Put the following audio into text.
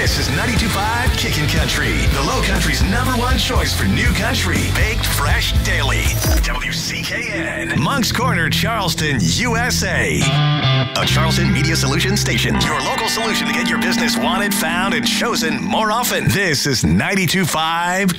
This is 92.5 Kickin' Country, the Low Country's #1 choice for new country, baked fresh daily. WCKN, Moncks Corner, Charleston, USA. A Charleston Media Solutions station, your local solution to get your business wanted, found, and chosen more often. This is 92.5